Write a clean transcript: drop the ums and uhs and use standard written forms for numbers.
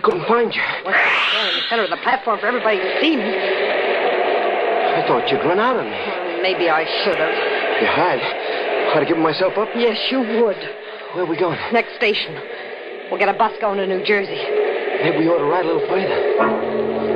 couldn't find you. Well, I'm in the center of the platform for everybody to see me. I thought you'd run out on me. Well, maybe I should have. You had. I'd have given myself up. Yes, you would. Where are we going? Next station. We'll get a bus going to New Jersey. Maybe we ought to ride a little further.